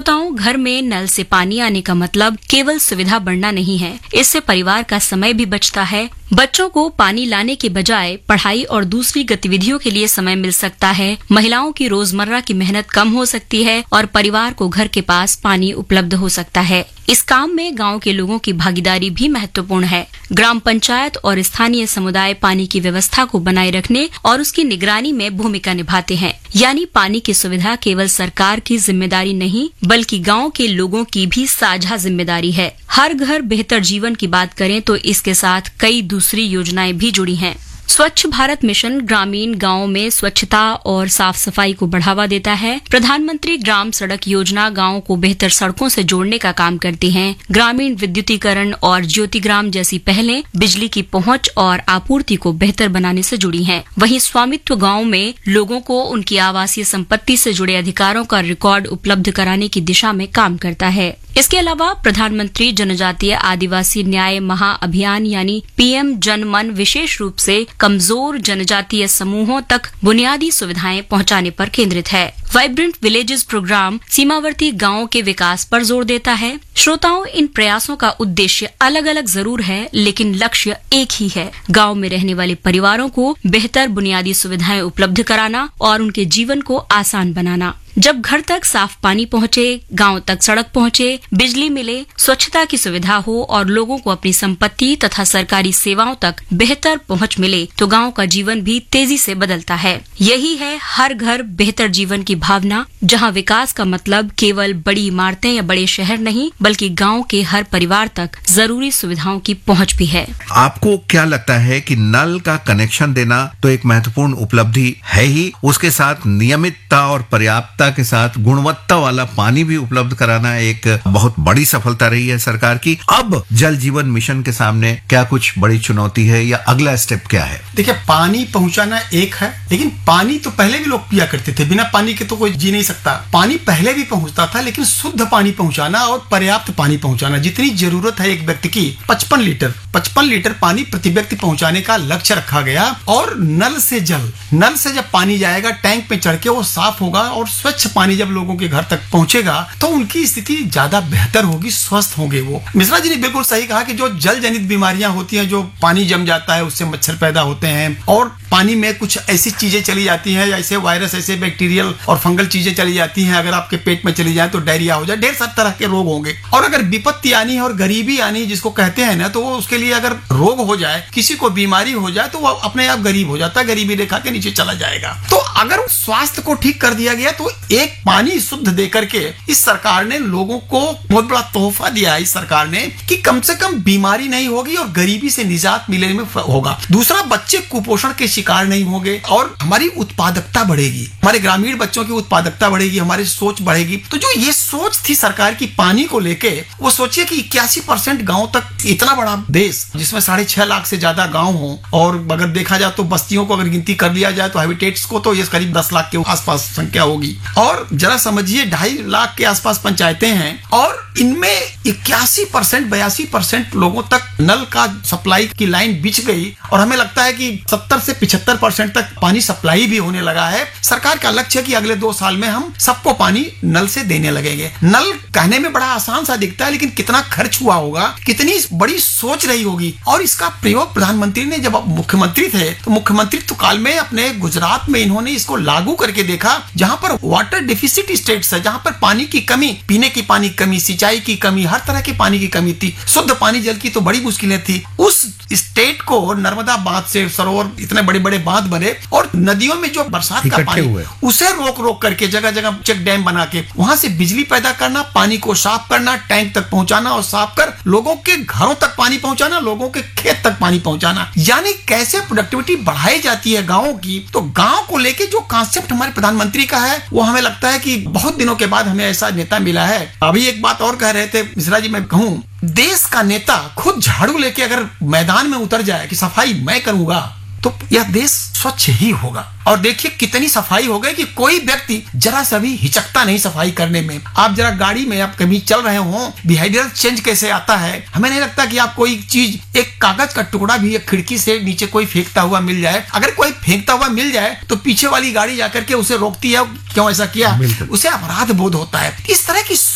श्रोताओं, घर में नल से पानी आने का मतलब केवल सुविधा बढ़ना नहीं है, इससे परिवार का समय भी बचता है। बच्चों को पानी लाने के बजाय पढ़ाई और दूसरी गतिविधियों के लिए समय मिल सकता है। महिलाओं की रोजमर्रा की मेहनत कम हो सकती है और परिवार को घर के पास पानी उपलब्ध हो सकता है। इस काम में गांव के लोगों की भागीदारी भी महत्वपूर्ण है। ग्राम पंचायत और स्थानीय समुदाय पानी की व्यवस्था को बनाए रखने और उसकी निगरानी में भूमिका निभाते हैं। यानी पानी की सुविधा केवल सरकार की जिम्मेदारी नहीं, बल्कि गांव के लोगों की भी साझा जिम्मेदारी है। हर घर बेहतर जीवन की बात करें तो इसके साथ कई दूसरी योजनाएं भी जुड़ी हैं। स्वच्छ भारत मिशन ग्रामीण गांवों में स्वच्छता और साफ सफाई को बढ़ावा देता है। प्रधानमंत्री ग्राम सड़क योजना गांवों को बेहतर सड़कों से जोड़ने का काम करती है। ग्रामीण विद्युतीकरण और ज्योतिग्राम जैसी पहलें बिजली की पहुंच और आपूर्ति को बेहतर बनाने से जुड़ी हैं। वहीं स्वामित्व गांव में लोगों को उनकी आवासीय संपत्ति से जुड़े अधिकारों का रिकॉर्ड उपलब्ध कराने की दिशा में काम करता है। इसके अलावा प्रधानमंत्री जनजातीय आदिवासी न्याय महाअभियान यानी पीएम जनमन विशेष रूप से कमजोर जनजातीय समूहों तक बुनियादी सुविधाएं पहुंचाने पर केंद्रित है। वाइब्रेंट विलेजेस प्रोग्राम सीमावर्ती गांवों के विकास पर जोर देता है। श्रोताओं, इन प्रयासों का उद्देश्य अलग अलग जरूर है, लेकिन लक्ष्य एक ही है। गांव में रहने वाले परिवारों को बेहतर बुनियादी सुविधाएं उपलब्ध कराना और उनके जीवन को आसान बनाना। जब घर तक साफ पानी पहुंचे, गांव तक सड़क पहुंचे, बिजली मिले, स्वच्छता की सुविधा हो और लोगों को अपनी संपत्ति तथा सरकारी सेवाओं तक बेहतर पहुंच मिले, तो गांव का जीवन भी तेजी से बदलता है। यही है हर घर बेहतर जीवन की भावना, जहां विकास का मतलब केवल बड़ी इमारतें या बड़े शहर नहीं, बल्कि गांव के हर परिवार तक जरूरी सुविधाओं की पहुंच भी है। आपको क्या लगता है कि नल का कनेक्शन देना तो एक महत्वपूर्ण उपलब्धि है ही, उसके साथ नियमितता और पर्याप्तता के साथ गुणवत्ता वाला पानी भी उपलब्ध कराना एक बहुत बड़ी सफलता रही है सरकार की। अब जल जीवन मिशन के सामने क्या कुछ बड़ी चुनौती है या अगला स्टेप क्या है? देखिए, पानी पहुंचाना एक है, लेकिन पानी तो पहले भी लोग पिया करते थे। बिना पानी के तो कोई जी नहीं सकता। पानी पहले भी पहुंचता था, लेकिन शुद्ध पानी पहुंचाना और पर्याप्त पानी पहुंचाना, जितनी जरूरत है एक व्यक्ति की 55 लीटर पानी प्रति व्यक्ति पहुंचाने का लक्ष्य रखा गया। और नल से जब पानी जाएगा टैंक में चढ़ के, वो साफ होगा और स्वच्छ पानी जब लोगों के घर तक पहुंचेगा तो उनकी स्थिति ज्यादा बेहतर होगी, स्वस्थ होंगे वो। मिश्रा जी ने बिल्कुल सही कहा कि जो जल जनित बीमारियां होती हैं, जो पानी जम जाता है उससे मच्छर पैदा होते हैं, और पानी में कुछ ऐसी चीजें चली जाती हैं, ऐसे वायरस, ऐसे बैक्टीरियल और फंगल चीजें चली जाती हैं, अगर आपके पेट में चली जाए तो डायरिया हो जाए, ढेर सारे तरह के रोग होंगे। और अगर विपत्ति आनी है और गरीबी आनी जिसको कहते हैं ना, तो वो उसके लिए अगर रोग हो जाए, किसी को बीमारी हो जाए, तो वो अपने आप गरीब हो जाता है, गरीबी रेखा के नीचे चला जाएगा। तो अगर स्वास्थ्य को ठीक कर दिया गया तो एक पानी शुद्ध दे करके इस सरकार ने लोगों को बहुत बड़ा तोहफा दिया है इस सरकार ने, कि कम से कम बीमारी नहीं होगी और गरीबी से निजात मिलने में होगा। दूसरा, बच्चे कुपोषण के शिकार नहीं होंगे और हमारी उत्पादकता बढ़ेगी, हमारे ग्रामीण बच्चों की उत्पादकता बढ़ेगी, हमारी सोच बढ़ेगी। तो जो ये सोच थी सरकार की पानी को लेके, वो सोचिए कि 81% गांव तक, इतना बड़ा देश जिसमें 6.5 लाख से ज्यादा गांव हो, और अगर देखा जाए तो बस्तियों को अगर गिनती कर लिया जाए तो हैबिटेट्स को तो ये करीब 10 लाख के आसपास संख्या होगी। और जरा समझिए 2.5 लाख के आसपास पंचायतें हैं और इनमें 82% लोगों तक नल का सप्लाई की लाइन बिछ गई, और हमें लगता है कि 70 से 75% तक पानी सप्लाई भी होने लगा है। सरकार का लक्ष्य है कि अगले 2 साल में हम सबको पानी नल से देने लगेंगे। नल कहने में बड़ा आसान सा दिखता है, लेकिन कितना खर्च हुआ होगा, कितनी बड़ी सोच रही होगी। और इसका प्रयोग प्रधानमंत्री ने जब मुख्यमंत्री थे तो मुख्यमंत्रित्व काल में अपने गुजरात में इन्होंने इसको लागू करके देखा, जहां पर वाटर डिफिसिट स्टेट्स है, जहां पर पानी की कमी, पीने की पानी की कमी, सिंचाई की कमी, हर तरह के पानी की कमी थी, शुद्ध पानी जल की तो बड़ी मुश्किलें थी। उस स्टेट को नर्मदा बांध से सरोवर, इतने बड़े बड़े बांध बने, और नदियों में जो बरसात का पानी उसे रोक करके जगह जगह चेक डैम बना के वहां से बिजली पैदा करना, पानी को साफ करना, टैंक तक पहुंचाना और साफ कर लोगों के घरों तक पानी पहुंचाना, लोगों के खेत तक पानी पहुंचाना। यानी कैसे प्रोडक्टिविटी बढ़ाई जाती है गांवों की। तो गांव को लेके जो कॉन्सेप्ट हमारे प्रधानमंत्री का है, वो हमें लगता है कि बहुत दिनों के बाद हमें ऐसा नेता मिला है। अभी एक बात और कह रहे थे मिश्रा जी, मैं कहूं, देश का नेता खुद झाड़ू लेके अगर मैदान में उतर जाए कि सफाई मैं करूंगा, तो यह देश स्वच्छ ही होगा। और देखिए कितनी सफाई हो गई कि कोई व्यक्ति जरा सा भी हिचकता नहीं सफाई करने में। आप जरा गाड़ी में आप कभी चल रहे हो, बिहेवियर चेंज कैसे आता है। हमें नहीं लगता कि आप कोई चीज, एक कागज का टुकड़ा भी एक खिड़की से नीचे कोई फेंकता हुआ मिल जाए, अगर कोई फेंकता हुआ मिल जाए तो पीछे वाली गाड़ी जाकर के उसे रोकती है, क्यों ऐसा किया, उसे अपराध बोध होता है। इस तरह की